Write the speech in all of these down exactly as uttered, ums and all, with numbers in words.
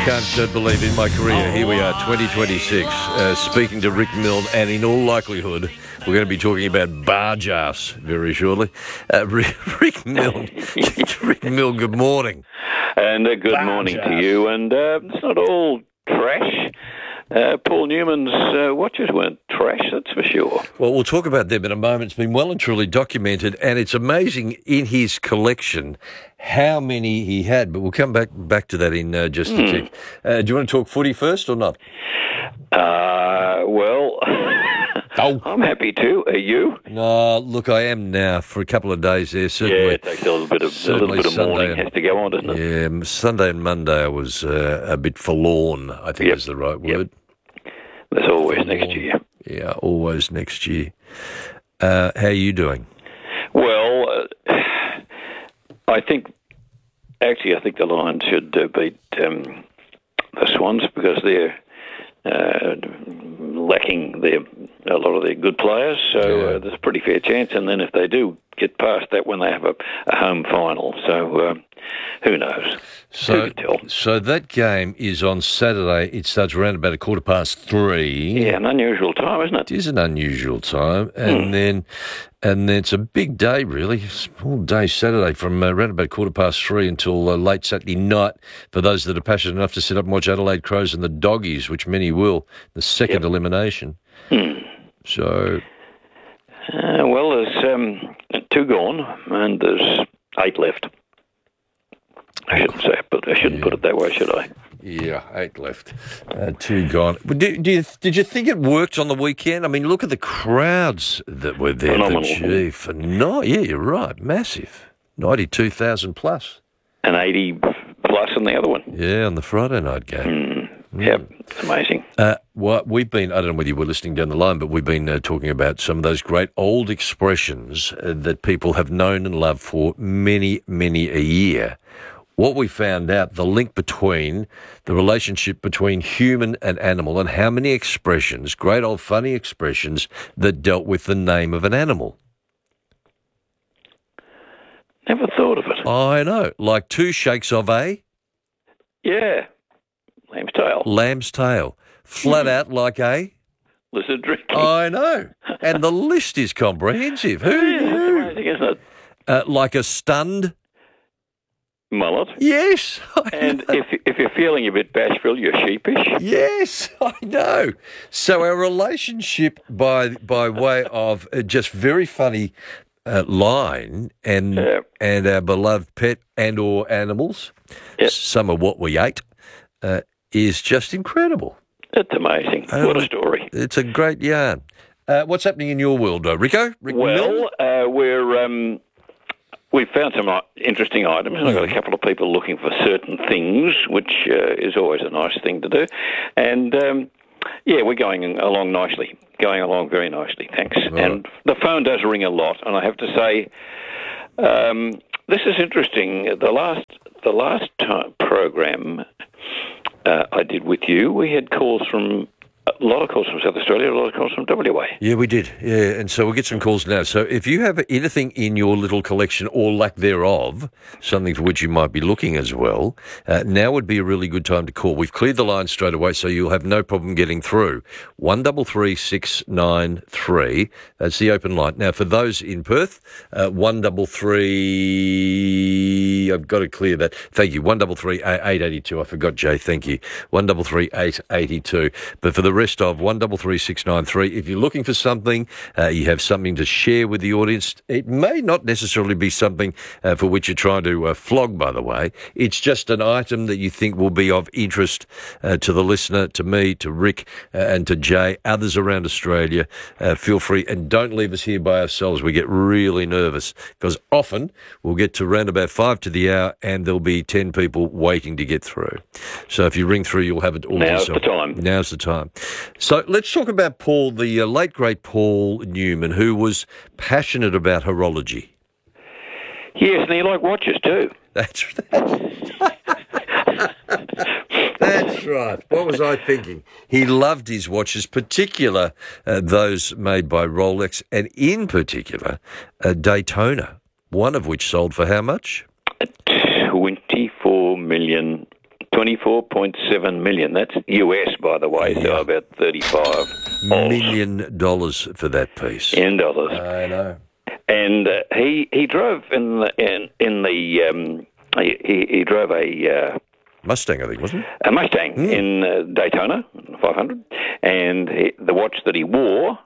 can't uh, believe in my career. Here we are, twenty twenty-six, uh, speaking to Rick Milne, and in all likelihood, we're going to be talking about barge ass very shortly. Uh, Rick, Rick Milne, Rick Milne, good morning. And uh, good Barge morning ass. to you. And uh, it's not all trash. Uh, Paul Newman's uh, watches weren't trash, that's for sure. Well, we'll talk about them in a moment. It's been well and truly documented, and it's amazing in his collection how many he had. But we'll come back back to that in uh, just Mm. a tick. Uh, do you want to talk footy first or not? Uh, well, Oh. I'm happy to. Are you? No, look, I am now for a couple of days there. Yeah, Certainly, it takes a little bit of, a little certainly bit of Sunday mourning and- has to go on, doesn't it? Yeah, m- Sunday and Monday I was uh, a bit forlorn, I think Yep. is the right Yep. word. There's always Forlorn. next year. Yeah, always next year. Uh, how are you doing? Well, uh, I think, actually, I think the Lions should uh, beat um, the Swans because they're uh, lacking their a lot of their good players. So Yeah. uh, there's a pretty fair chance. And then if they do get past that, when they have a, a home final, so uh, who knows? So, who can tell? so that game is on Saturday. It starts around about a quarter past three. Yeah, an unusual time, isn't it? It is an unusual time, and Hmm. then and then it's a big day, really. It's all day Saturday from uh, around about quarter past three until uh, late Saturday night for those that are passionate enough to sit up and watch Adelaide Crows and the Doggies, which many will, the second Yep. elimination. Hmm. So, Uh, well, there's um, two gone, and there's eight left. I shouldn't say it, but I shouldn't put it that way, should I? yeah, eight left, uh, two gone. But do, do you, did you think it worked on the weekend? I mean, look at the crowds that were there. Phenomenal. Gee, for no, yeah, you're right, massive, ninety-two thousand plus. And eighty plus on the other one. Yeah, on the Friday night game. Yep, it's amazing. Uh, what we've been, I don't know whether you were listening down the line, but we've been uh, talking about some of those great old expressions uh, that people have known and loved for many, many a year. What we found out, the link between the relationship between human and animal, and how many expressions, great old funny expressions, that dealt with the name of an animal. Never thought of it. I know, like two shakes of a Yeah, lamb's tail, lamb's tail, flat out like a... lizard drinking. I know, and the list is comprehensive. Who yeah, that's knew? amazing, isn't it? Uh, like a stunned... Mullet. Yes, I And know. if if you're feeling a bit bashful, you're sheepish. Yes, I know. So our relationship, by by way of uh, just very funny uh, line, and Yeah. and our beloved pet and or animals, Yep. some of what we ate, uh, is just incredible. It's amazing. Oh, What a story. It's a great yarn. Uh, what's happening in your world, uh, Rico? Rick Milne? Well, uh, we're um, we've found some uh, interesting items, and I've got a couple of people looking for certain things, which uh, is always a nice thing to do. And um, yeah, we're going along nicely, going along very nicely. Thanks. Right. And the phone does ring a lot, and I have to say, um, this is interesting. The last the last time program uh, I did with you, we had calls from. A lot of calls from South Australia, a lot of calls from W A. Yeah, we did. Yeah, and so we'll get some calls now. So if you have anything in your little collection or lack thereof, something for which you might be looking as well, uh, now would be a really good time to call. We've cleared the line straight away, so you'll have no problem getting through. One double three six nine three. That's the open line. Now, for those in Perth, uh, one double three. I've got to clear that. Thank you. One double three eight eighty two. I forgot, Jay. Thank you. One double three eight eighty two. But for the rest of one double three six nine three. If you're looking for something, uh, you have something to share with the audience. It may not necessarily be something uh, for which you're trying to uh, flog, by the way. It's just an item that you think will be of interest uh, to the listener, to me, to Rick, uh, and to Jay, others around Australia. Uh, feel free, and don't leave us here by ourselves. We get really nervous because often we'll get to round about five to the hour and there'll be ten people waiting to get through. So if you ring through, you'll have it all to Now's yourself. the time. Now's the time. So let's talk about Paul, the uh, late, great Paul Newman, who was passionate about horology. Yes, and he liked watches too. That's right. That's right. What was I thinking? He loved his watches, particular uh, those made by Rolex, and in particular, uh, Daytona, one of which sold for how much? twenty-four million twenty-four point seven million. That's U S, by the way, so Yeah. about thirty-five Million dollars for that piece. in dollars. I know. And uh, he he drove in the in, in the um, he, he he drove a uh, Mustang, I think, wasn't it? a Mustang in uh, Daytona five hundred, and he, the watch that he wore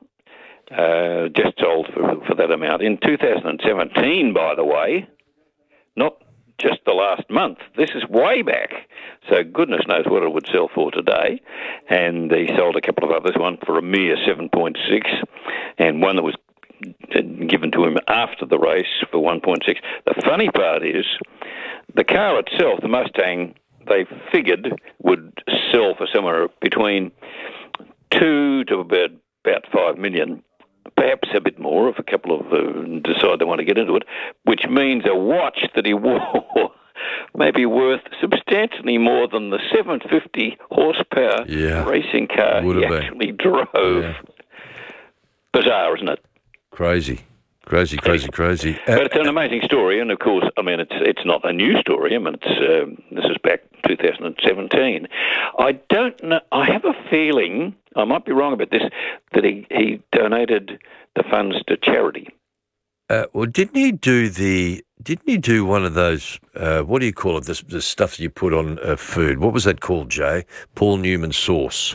uh, just sold for for that amount in two thousand seventeen. By the way, not just the last month. This is way back. So goodness knows what it would sell for today. And he sold a couple of others, one for a mere seven point six, and one that was given to him after the race for one point six. The funny part is the car itself, the Mustang, they figured would sell for somewhere between two to about, about five million, perhaps a bit more if a couple of uh, decide they want to get into it, which means a watch that he wore may be worth substantially more than the seven hundred fifty horsepower Yeah. racing car Would he have been. actually drove. Yeah. Bizarre, isn't it? Crazy. Crazy, crazy, crazy. Uh, But it's an amazing story, and of course, I mean, it's it's not a new story. I mean, it's um, this is back two thousand seventeen. I don't know. I have a feeling, I might be wrong about this, that he, he donated the funds to charity. Uh, well, didn't he do the? Didn't he do one of those? Uh, what do you call it? The, the stuff you put on uh, food. What was that called, Jay? Paul Newman sauce,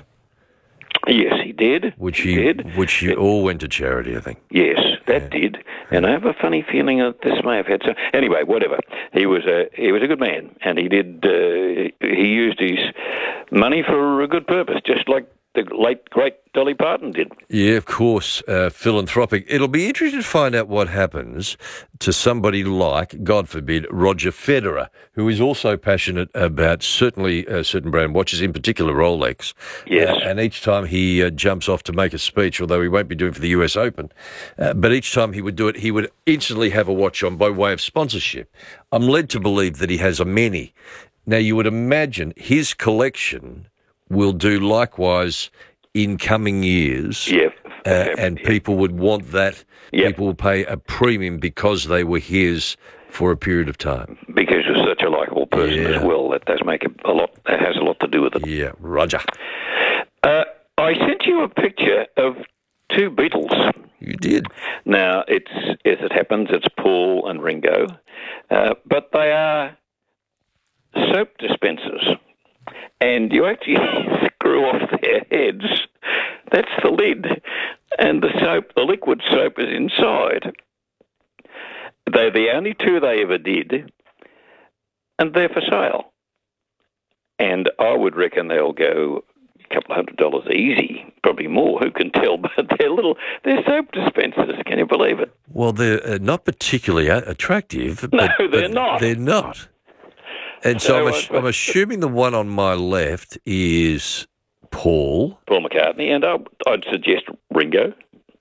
Yes, he did. which he, he, did. which he all went to charity, I think. Yes, that did. And I have a funny feeling that this may have had some. Anyway, whatever. He was a he was a good man, and he did. Uh, he used his money for a good purpose, just like the late great Dolly Parton did. Yeah, of course, uh, philanthropic. It'll be interesting to find out what happens to somebody like, God forbid, Roger Federer, who is also passionate about certainly uh, certain brand watches, in particular Rolex. Yes. Uh, and each time he uh, jumps off to make a speech, although he won't be doing it for the U S Open, uh, but each time he would do it, he would instantly have a watch on by way of sponsorship. I'm led to believe that he has a many. Now, you would imagine his collection will do likewise in coming years. Yeah. Uh, and Yeah. people would want that. Yeah. People will pay a premium because they were his for a period of time. Because he's such a likable person Yeah. as well. That does make a, a lot. That has a lot to do with it. Yeah, Roger. Uh, I sent you a picture of two Beatles. You did. Now, it's as it happens, it's Paul and Ringo, uh, but they are soap dispensers, and you actually screw off their heads. That's the lid, and the soap, the liquid soap, is inside. They're the only two they ever did, and they're for sale. And I would reckon they'll go a couple of hundred dollars easy, probably more. Who can tell? But they're little, they're soap dispensers. Can you believe it? Well, they're uh, not particularly a- attractive. No, but, they're but not. They're not. And so, So, I'm, uh, ass- I'm assuming the one on my left is Paul. Paul McCartney, and I, I'd suggest Ringo.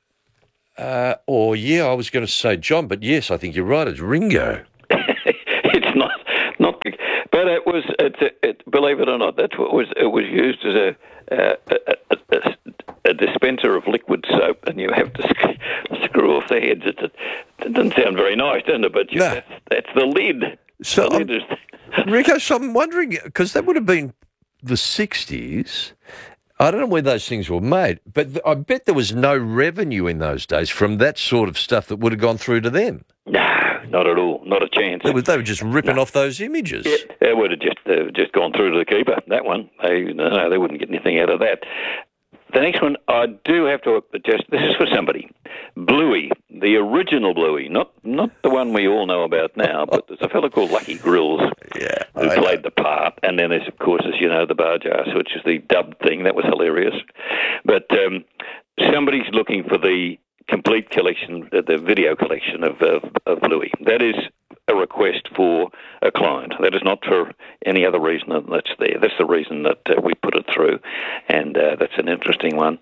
Uh, or, yeah, I was going to say John, but yes, I think you're right. It's Ringo. It's not, not, but it was. It's a, it, believe it or not, that's what was. It was used as a a, a, a, a dispenser of liquid soap, and you have to sc- screw off the heads. It, it, it doesn't sound very nice, doesn't it? But you, No. that's, that's the lid. So the I'm- lid is, Rico, so I'm wondering, because that would have been the sixties. I don't know where those things were made, but th- I bet there was no revenue in those days from that sort of stuff that would have gone through to them. no, not at all, not a chance. They were, they were just ripping off those images. Yeah, it would have just uh, just gone through to the keeper. That one, they no, they wouldn't get anything out of that. The next one, I do have to just. This is for somebody, Bluey, the original Bluey, not not the one we all know about now, but there's a fellow called Lucky Grills Yeah, who I played the part, and then there's of course, as you know, the Barjas, which is the dubbed thing. That was hilarious. But um, somebody's looking for the complete collection, uh, the video collection of, of of Bluey. That is a request for a client. That is not for any other reason than that's there. That's the reason that uh, we put it through, and uh, that's an interesting one.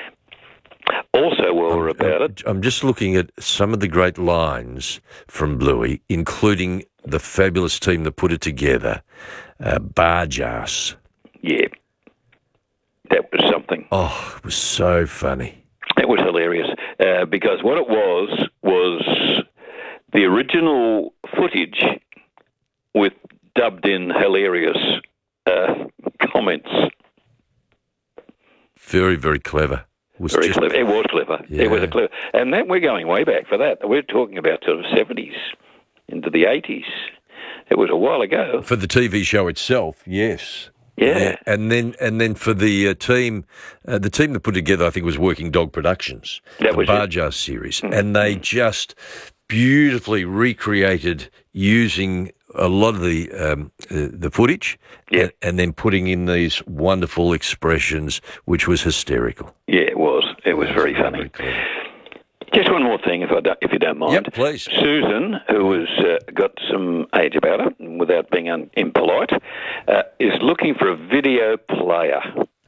Also, while we're about it, I'm just looking at some of the great lines from Bluey, including the fabulous team that put it together, uh, Barjas. yeah, that was something. Oh, it was so funny. It was hilarious uh, because what it was was the original footage with dubbed in hilarious uh, comments. Very, very clever. Was Very just, clever. It was clever. Yeah. It was a clever. And that we're going way back for that. We're talking about sort of seventies into the eighties. It was a while ago. For the T V show itself, yes. Yeah. yeah. And then and then for the uh, team, uh, the team that put together, I think, was Working Dog Productions, That the was it. Barjar series. Mm-hmm. And they just beautifully recreated using a lot of the um, uh, the footage Yeah. and, and then putting in these wonderful expressions, which was hysterical. Yeah, it was. It was very funny. Very clever. Just one more thing, if I don't, if you don't mind. Yep, please. Susan, who has uh, got some age about her, without being un- impolite, uh, is looking for a video player.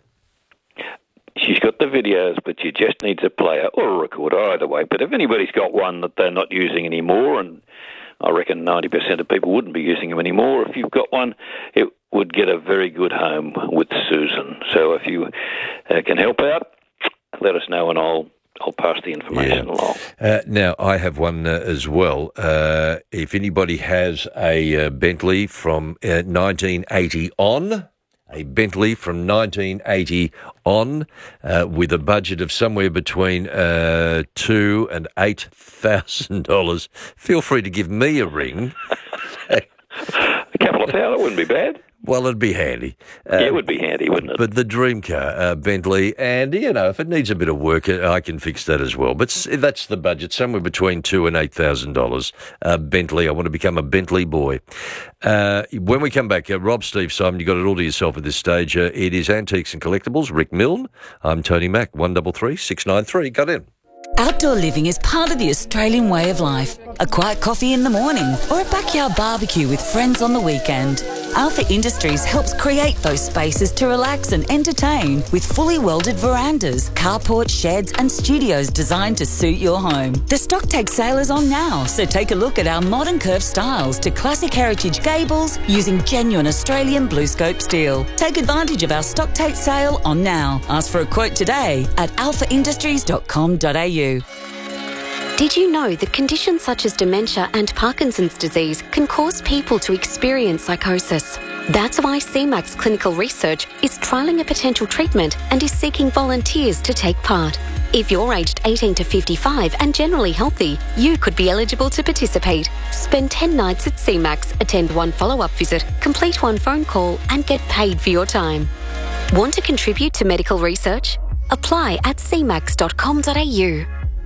She's got the videos, but she just needs a player or a recorder, either way. But if anybody's got one that they're not using anymore, and I reckon ninety percent of people wouldn't be using them anymore, if you've got one, it would get a very good home with Susan. So if you uh, can help out, let us know and I'll I'll pass the information Yeah. along. Uh, now, I have one uh, as well. Uh, if anybody has a uh, Bentley from uh, nineteen eighty on, a Bentley from nineteen eighty on, uh, with a budget of somewhere between uh, two and eight thousand dollars, feel free to give me a ring. A couple of thousand wouldn't be bad. Well, it'd be handy. Uh, Yeah, it would be handy, wouldn't it? But the dream car, uh, Bentley, and, you know, if it needs a bit of work, uh, I can fix that as well. But s- that's the budget, somewhere between two and eight thousand dollars. Uh, Bentley, I want to become a Bentley boy. Uh, when we come back, uh, Rob, Steve, Simon, you got it all to yourself at this stage. Uh, it is Antiques and Collectibles. Rick Milne. I'm Tony Mack. One double three six nine three. Got in. Outdoor living is part of the Australian way of life. A quiet coffee in the morning or a backyard barbecue with friends on the weekend. Alpha Industries helps create those spaces to relax and entertain with fully welded verandas, carports, sheds and studios designed to suit your home. The stock take sale is on now, so take a look at our modern curved styles to classic heritage gables using genuine Australian blue scope steel. Take advantage of our stock take sale on now. Ask for a quote today at alpha industries dot com dot a u. Did you know that conditions such as dementia and Parkinson's disease can cause people to experience psychosis? That's why C MAX Clinical Research is trialling a potential treatment and is seeking volunteers to take part. If you're aged eighteen to fifty-five and generally healthy, you could be eligible to participate. Spend ten nights at C MAX, attend one follow-up visit, complete one phone call and get paid for your time. Want to contribute to medical research? Apply at c max dot com dot a u.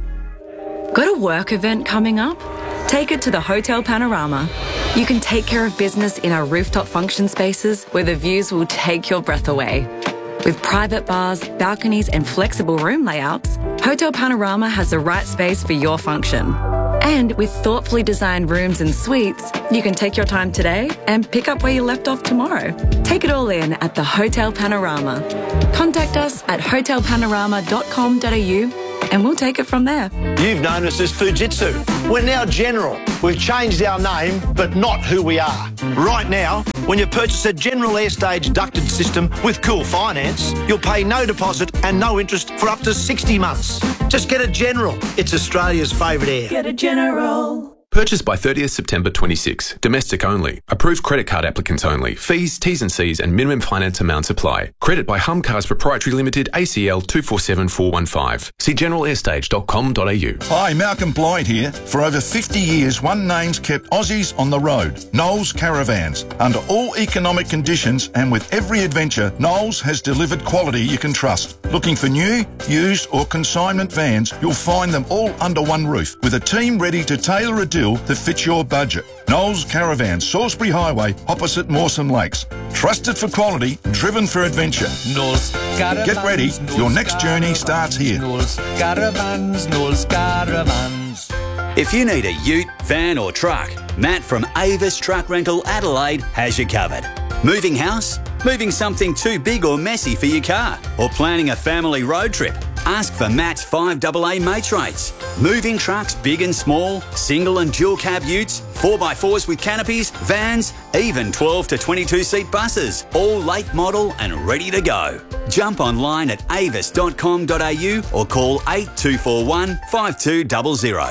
Got a work event coming up? Take it to the Hotel Panorama. You can take care of business in our rooftop function spaces where the views will take your breath away. With private bars, balconies and flexible room layouts, Hotel Panorama has the right space for your function. And with thoughtfully designed rooms and suites, you can take your time today and pick up where you left off tomorrow. Take it all in at the Hotel Panorama. Contact us at hotel panorama dot com dot a u and we'll take it from there. You've known us as Fujitsu. We're now General. We've changed our name, but not who we are. Right now, when you purchase a General Airstage ducted system with Cool Finance, you'll pay no deposit and no interest for up to sixty months. Just get a General. It's Australia's favourite air. Get a General. Purchased by thirtieth September twenty-six. Domestic only. Approved credit card applicants only. Fees, T's and C's and minimum finance amounts apply. Credit by Humcars Proprietary Limited, A C L two four seven four one five. See general airstage dot com dot a u. Hi, Malcolm Blythe here. For over fifty years, one name's kept Aussies on the road. Knowles Caravans. Under all economic conditions and with every adventure, Knowles has delivered quality you can trust. Looking for new, used or consignment vans, you'll find them all under one roof with a team ready to tailor a deal that fits your budget. Knowles Caravans, Salisbury Highway, opposite Mawson Lakes. Trusted for quality, driven for adventure. Knowles Caravans. Get ready, your next journey starts here. Knowles Caravans, Knowles Caravans. If you need a ute, van or truck, Matt from Avis Truck Rental Adelaide has you covered. Moving house? Moving something too big or messy for your car? Or planning a family road trip? Ask for Matt's five double A mates rates. Moving trucks big and small, single and dual cab utes, four by fours with canopies, vans, even twelve to twenty-two seat buses, all late model and ready to go. Jump online at avis dot com dot a u or call eight two four one five two zero zero.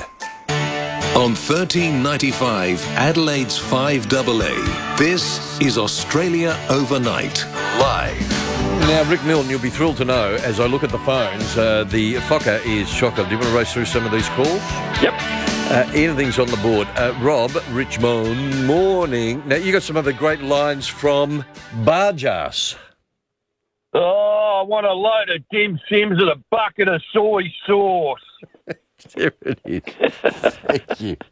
On thirteen ninety-five, Adelaide's five double A, this is Australia Overnight. Live. Now, Rick Milne, you'll be thrilled to know, as I look at the phones, uh, the Fokker is chocker. Do you want to race through some of these calls? Yep. Uh, anything's on the board. Uh, Rob, Richmond, morning. Now, you got some other great lines from Barjas. Oh, I want a load of dim sims and a bucket of soy sauce. There it is. Thank you.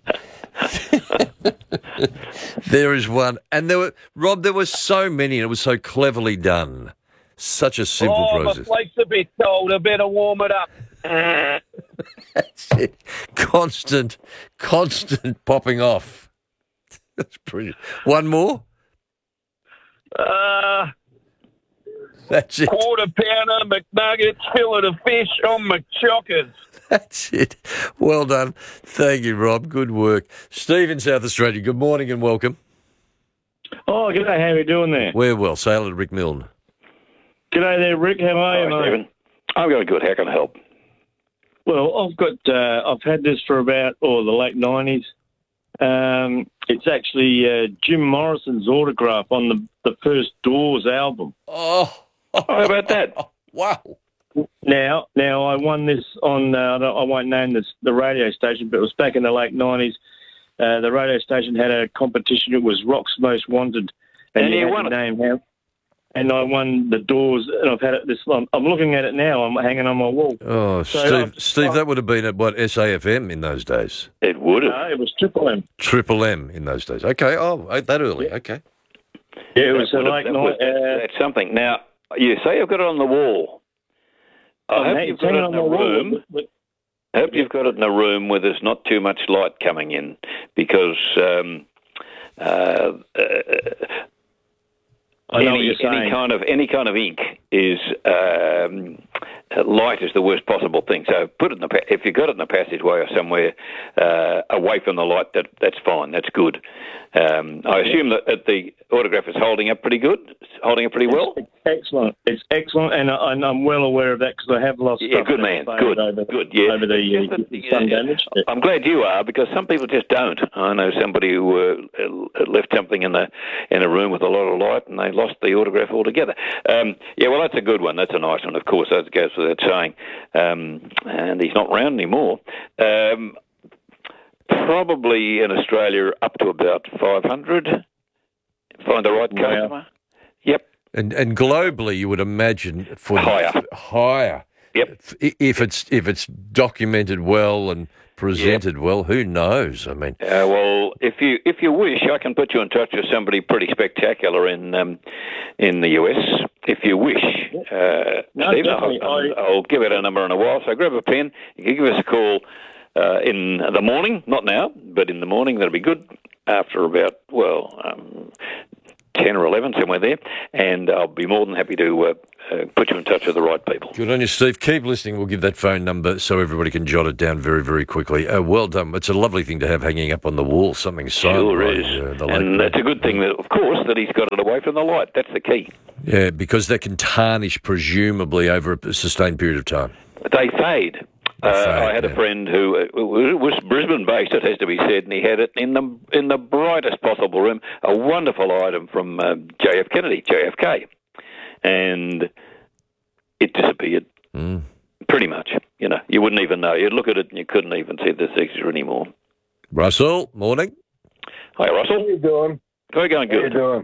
There is one. And there were, Rob, there were so many, and it was so cleverly done. Such a simple oh, process. Oh, my plate's a bit cold. I better warm it up. That's it. Constant, constant popping off. That's brilliant. One more? Uh, That's it. Quarter pounder, McNuggets, fillet of fish on McChockers. That's it. Well done. Thank you, Rob. Good work. Steve in South Australia, good morning and welcome. Oh, g'day. How are you doing there? We're well. Say hello to Rick Milne. G'day there, Rick. How are you, Hi, mate? Stephen. I'm going good. How can I help? Well, I've got, uh, I've had this for about, oh, the late nineties. Um, it's actually uh, Jim Morrison's autograph on the, the first Doors album. Oh, how about that? Wow. Now, now I won this on, uh, I, don't, I won't name this, the radio station, but it was back in the late nineties. Uh, the radio station had a competition. It was Rock's Most Wanted. And, And you you had won to it. name how. And I won the Doors, and I've had it this long. I'm looking at it now. I'm hanging on my wall. Oh, So, Steve, uh, Steve, that would have been at, what, S A F M in those days? It would have. No, it was Triple M. Triple M in those days. Okay. Oh, that early. Okay. Yeah, it was That a would have- late that night. was- Uh, That's something. Now, you say you've got it on the wall. Oh, I hope mate, you've it's got it hanging in on a my wall, room. but- I hope you've got it in a room where there's not too much light coming in, because um, uh, uh, I know what any, you're saying. any kind of any kind of ink is um, uh, light is the worst possible thing. So put it in the pa- if you've got it in the passageway or somewhere uh, away from the light, that that's fine. That's good. Um, I assume that, that the autograph is holding up pretty good, It's holding up pretty well. It's excellent. It's excellent, and, I, and I'm well aware of that because I have lost. Yeah, stuff good that man. failed Good, over, good. Yeah, over the It's uh, just that, sun yeah, damage. I'm glad you are, because some people just don't. I know somebody who uh, left something in the in a room with a lot of light, and they lost the autograph altogether. Um, yeah, well, that's a good one. That's a nice one, of course. That goes without saying. Um, and he's not around anymore. Um, probably in Australia up to about five hundred. Find the right Wow. customer. Yep. And and globally, you would imagine for Higher. higher. Yep. If, if it's if it's documented well and presented well, who knows? I mean, Uh, well, if you if you wish, I can put you in touch with somebody pretty spectacular in um, in the U S. If you wish, uh, No, Steve, definitely. I'll, I- I'll give it a number in a while. So grab a pen. You can give us a call uh, in the morning, not now, but in the morning. That'll be good. After about well. Um, ten or eleven, somewhere there, and I'll be more than happy to uh, uh, put you in touch with the right people. good on you, Steve. Keep listening. We'll give that phone number so everybody can jot it down very, very quickly. Uh, well done. It's a lovely thing to have hanging up on the wall. Something signed Sure by, is, uh, the late and great- that's a good thing, that, of course, that he's got it away from the light. That's the key. Yeah, because that can tarnish presumably over a sustained period of time. They fade. Uh, fade, I had yeah. a friend who uh, was Brisbane-based, it has to be said, and he had it in the in the brightest possible room. A wonderful item from uh, J F Kennedy, J F K, and it disappeared. Mm. Pretty much. You know, you wouldn't even know. You'd look at it and you couldn't even see the signature anymore. Russell, morning. Hi, Russell. How you doing? How you going? How you Good. doing?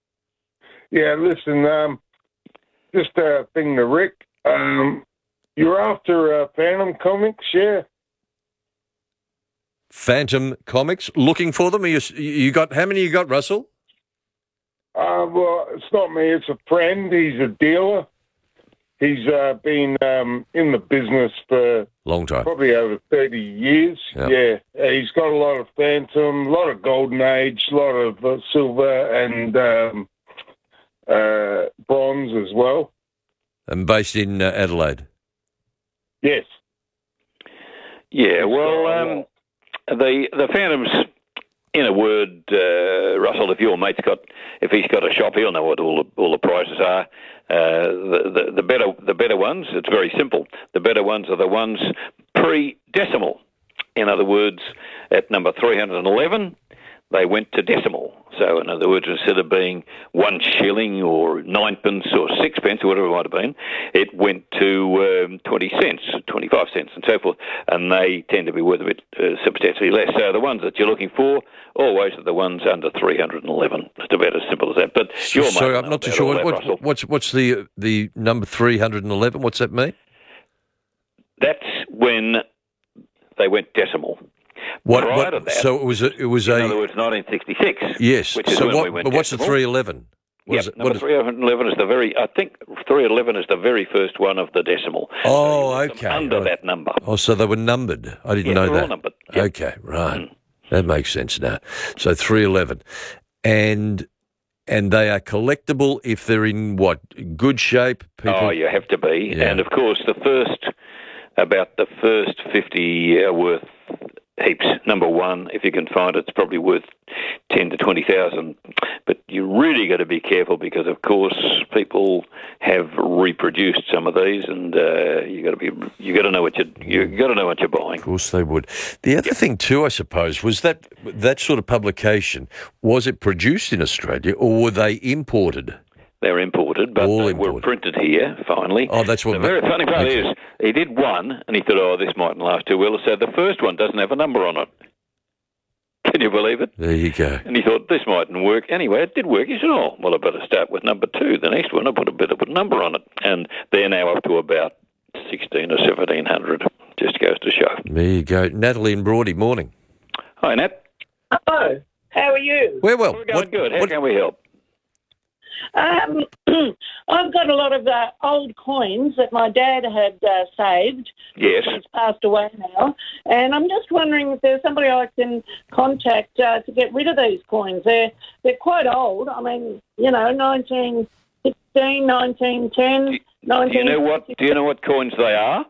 Yeah, listen, um, just a thing to Rick. Um, you're after uh, Phantom Comics, yeah? Phantom Comics, looking for them? Are you, you got how many you got, Russell? Uh, well, it's not me. It's a friend. He's a dealer. He's uh, been um, in the business for Long time. probably over thirty years. Yeah. Yeah. Uh, he's got a lot of Phantom, a lot of Golden Age, a lot of uh, silver and um, uh, bronze as well. And based in uh, Adelaide. Yes. Yeah, well, um, the the Phantoms, in a word, uh, Russell, if your mate's got, if he's got a shop, he'll know what all the, all the prices are. Uh, the, the the better the better ones, it's very simple. The better ones are the ones pre-decimal. In other words, at number three hundred eleven, they went to decimal. So, in other words, instead of being one shilling or ninepence or sixpence or whatever it might have been, it went to um, twenty cents, twenty-five cents and so forth, and they tend to be worth a bit uh, substantially less. So the ones that you're looking for always are the ones under three hundred eleven. It's about as simple as that. But you're Sorry, I'm not too sure. That, what, what, what's, what's the, the number three hundred eleven? What's that mean? That's when they went decimal. What, Prior what, to that, so it was a, it was in a other words, nineteen sixty-six. Yes. Which is so when what, we went but what's decimal. the three eleven? Yep, it, number three hundred eleven is the very, I think three eleven is the very first one of the decimal. Oh, okay. Under right. that number. Oh, so they were numbered. I didn't Yeah, know they're that. all numbered. Yep. Okay, right. Mm. That makes sense now. So three eleven. And and they are collectible if they're in what? Good shape? People? Oh, you have to be. Yeah. And of course, the first, about the first fifty are worth heaps. Number one, if you can find it, it's probably worth ten to twenty thousand. But you really got to be careful because, of course, people have reproduced some of these, and uh, you got to be you got to know what you you got to know what you're buying. Of course, they would. The other thing too, I suppose, was that that sort of publication. Was it produced in Australia or were they imported? They're imported, but All they imported. were printed here, finally. Oh, that's what... The very funny part okay. is, he did one, and he thought, oh, this mightn't last too well, so the first one doesn't have a number on it. Can you believe it? There you go. And he thought, this mightn't work. Anyway, it did work. He said, oh, well, I better start with number two. The next one, I put a bit of a number on it. And they're now up to about sixteen or seventeen hundred. Just goes to show. There you go. Natalie and Broady, morning. Hi, Nat. Hello. How are you? We're well. We're going What- good. How what- can we help? Um, I've got a lot of uh, old coins that my dad had uh, saved. Yes. He's passed away now. And I'm just wondering if there's somebody I can contact uh, to get rid of these coins. They're, they're quite old. I mean, you know, nineteen sixteen, nineteen ten, Do nineteen... you know what? Do you know what coins they are?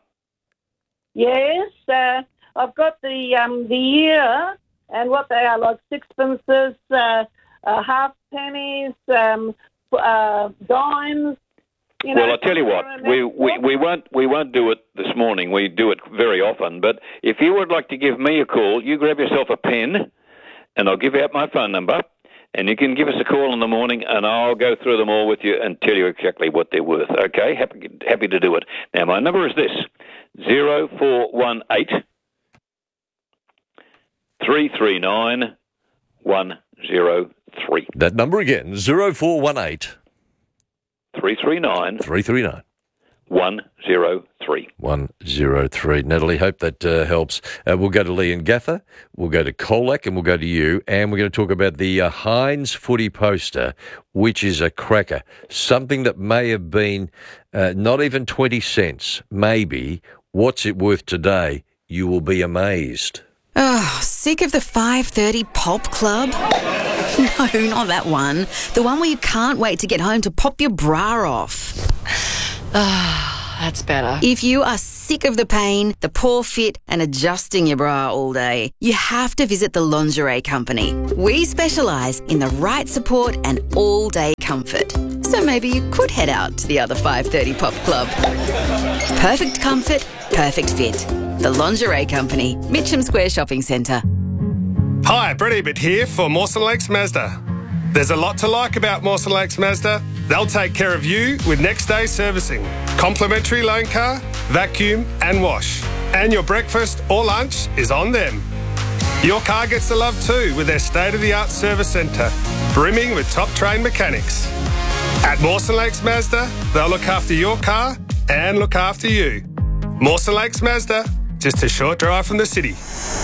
Yes. Uh, I've got the um, the year and what they are, like sixpences, uh, uh, half pennies, um, uh, dimes. You know, Well, I'll tell you what, we, we, we won't we won't do it this morning. We do it very often. But if you would like to give me a call, you grab yourself a pen, and I'll give out my phone number, and you can give us a call in the morning, and I'll go through them all with you and tell you exactly what they're worth. Okay, happy happy to do it. Now, my number is this: zero four one eight three three nine one zero three. That number again, zero four one eight Three three nine three three nine one zero three. one zero three. Natalie, hope that uh, helps. Uh, we'll go to Lee and Gaffer, we'll go to Colac, and we'll go to you, and we're going to talk about the uh, Heinz footy poster, which is a cracker. Something that may have been uh, not even twenty cents, maybe. What's it worth today? You will be amazed. Oh, sick of the five thirty pop club? No, not that one. The one where you can't wait to get home to pop your bra off. Ah, that's better. If you are sick of the pain, the poor fit, and adjusting your bra all day, you have to visit the Lingerie Company. We specialise in the right support and all-day comfort. So maybe you could head out to the other five thirty pop club. Perfect comfort, perfect fit. The Lingerie Company, Mitcham Square Shopping Centre. Hi, Brett Ebert here for Mawson Lakes Mazda. There's a lot to like about Mawson Lakes Mazda. They'll take care of you with next day servicing, complimentary loan car, vacuum and wash. And your breakfast or lunch is on them. Your car gets the love too with their state-of-the-art service centre, brimming with top-trained mechanics. At Mawson Lakes Mazda, they'll look after your car and look after you. Mawson Lakes Mazda, just a short drive from the city.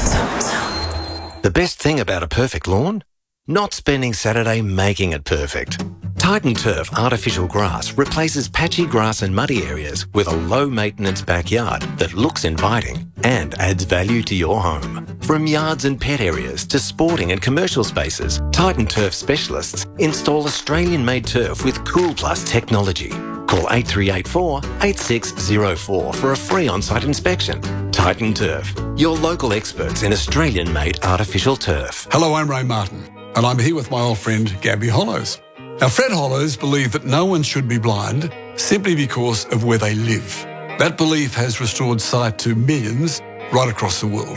The best thing about a perfect lawn? Not spending Saturday making it perfect. Titan Turf artificial grass replaces patchy grass and muddy areas with a low-maintenance backyard that looks inviting and adds value to your home. From yards and pet areas to sporting and commercial spaces, Titan Turf specialists install Australian-made turf with Cool Plus technology. Call eight three eight four, eight six zero four for a free on-site inspection. Titan Turf, your local experts in Australian-made artificial turf. Hello, I'm Ray Martin, and I'm here with my old friend Gabby Hollows. Now, Fred Hollows believed that no one should be blind simply because of where they live. That belief has restored sight to millions right across the world.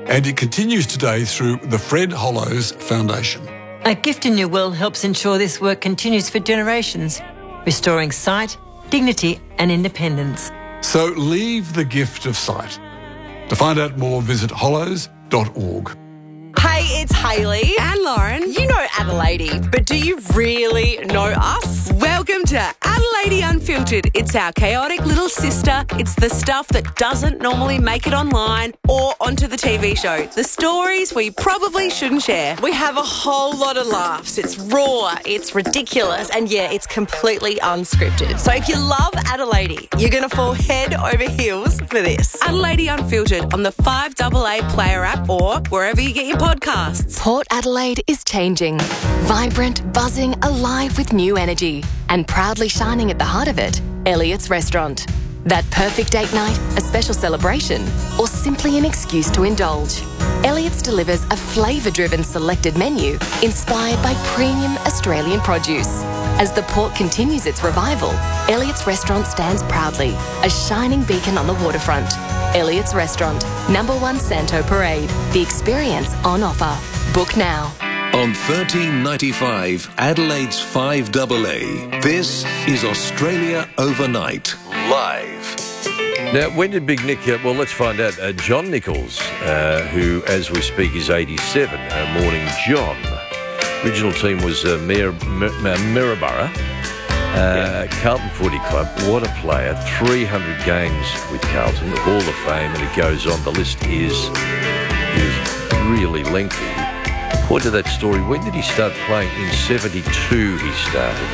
and it continues today through the Fred Hollows Foundation. A gift in your will helps ensure this work continues for generations, restoring sight, dignity and independence. So leave the gift of sight. To find out more, visit hollows dot org. Hey, it's Hayley and Lauren. You know Adelaide, but do you really know us? Welcome to Adelaide Unfiltered. It's our chaotic little sister. It's the stuff that doesn't normally make it online or onto the T V show. The stories we probably shouldn't share. We have a whole lot of laughs. It's raw, it's ridiculous, and yeah, it's completely unscripted. So if you love Adelaide, you're going to fall head over heels for this. Adelaide Unfiltered on the five A A Player app or wherever you get your podcasts. Port Adelaide is changing. Vibrant, buzzing, alive with new energy. And proudly shining at the heart of it, Elliott's Restaurant. That perfect date night, a special celebration, or simply an excuse to indulge. Elliott's delivers a flavour-driven selected menu inspired by premium Australian produce. As the port continues its revival, Elliott's Restaurant stands proudly, a shining beacon on the waterfront. Elliott's Restaurant, number one Santo Parade. The experience on offer. Book now. On thirteen ninety-five, Adelaide's five A A, this is Australia Overnight, live. Now, when did Big Nick... Uh, well, let's find out. Uh, John Nichols, uh, who, as we speak, is eighty-seven. Uh, morning, John. Original team was uh, Mir- Mir- Mirraborough. Uh, Carlton Footy Club, what a player. three hundred games with Carlton, Hall of Fame, and it goes on. The list is, is really lengthy. Point to that story, when did he start playing? In seventy-two he started.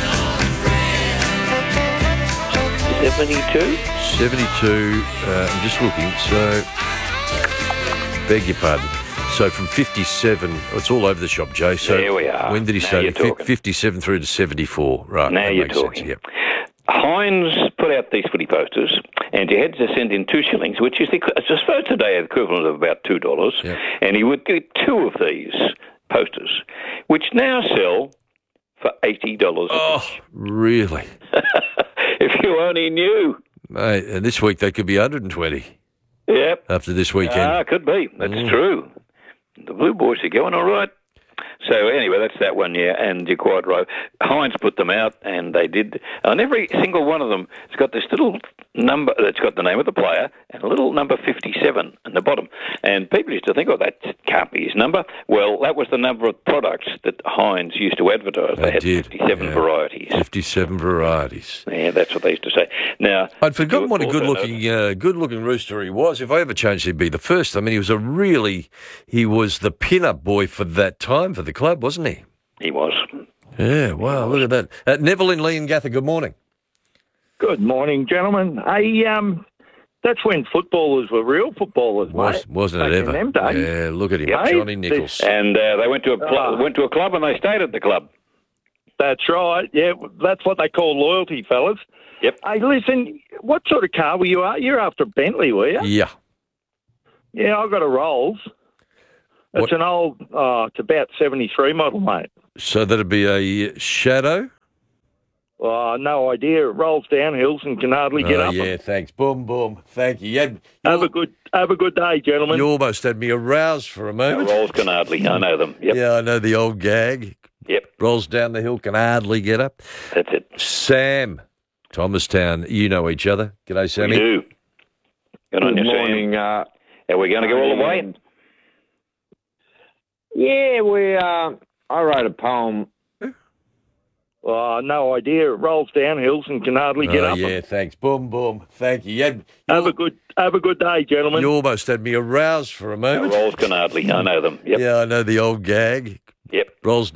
seventy-two? seventy-two, uh, I'm just looking, so, beg your pardon. So from fifty-seven, oh, it's all over the shop, Joe. So there we are. When did he Now start? you're talking. fifty-seven through to seventy-four. Right. Now that you're makes talking. Sense, yep. Heinz put out these footy posters, and you had to send in two shillings, which is, the, I suppose, today the equivalent of about two dollars. Yep. And he would get two of these posters, which now sell for eighty dollars. Oh, really? If you only knew. Mate, and this week they could be one hundred twenty. Yep. After this weekend. Ah, could be. That's Mm. true. The Blue Boys are going all right. So anyway, that's that one, yeah, and you're quite right. Heinz put them out, and they did. And every single one of them has got this little number that's got the name of the player and a little number fifty-seven in the bottom. And people used to think, oh, that can't be his number. Well, that was the number of products that Heinz used to advertise. They, They had did, fifty-seven yeah. varieties. fifty-seven varieties. Yeah, that's what they used to say. Now, I'd forgotten you what a also good-looking, uh, good-looking rooster he was. If I ever changed, he'd be the first. I mean, he was a really, he was the pin-up boy for that time for the club, wasn't he? He was. Yeah, wow, look at that. Uh, Neville in Leongatha, good morning. Good morning, gentlemen. Hey, um, that's when footballers were real footballers, Was, mate. wasn't Back it in ever? them days. Yeah, look at him, Yeah, Johnny this- Nichols. And uh, they went to a pl- Ah. went to a club and they stayed at the club. That's right. Yeah, that's what they call loyalty, fellas. Yep. Hey, listen, what sort of car were you? At? You're after a Bentley, were you? Yeah. Yeah, I've got a Rolls. It's What- an old, oh, it's about seventy-three model, mate. So that'd be a Shadow? Oh, no idea. It rolls down hills and can hardly get Oh, up yeah, them. thanks. Boom, boom. Thank you. You, had, Have a good, have a good day, gentlemen. you almost had me aroused for a The moment. Rolls can hardly. I know them. Yep. Yeah, I know the old gag. Yep. Rolls down the hill, can hardly get up. That's it. Sam, Thomastown, you know each other. G'day, Sammy. We do. Good on Good you, Sam. morning. Uh, Are we going to go all the way? Yeah, we. Uh, I wrote a poem. Oh, no idea. It rolls down hills and can hardly get Oh, up yeah, them. thanks. Boom, boom. Thank you. You, had, Have a good, have a good day, gentlemen. you almost had me aroused for a The moment. Rolls can hardly. I know them. Yep. Yeah, I know the old gag. Yep. Rolls